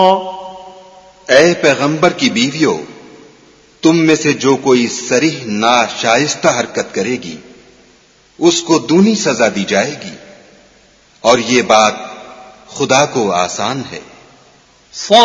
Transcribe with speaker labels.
Speaker 1: ऐ पैगंबर की बीवियों, तुम में से जो कोई सरीह नाशाइस्ता हरकत करेगी उसको दूनी सजा दी जाएगी, और ये बात खुदा को आसान है।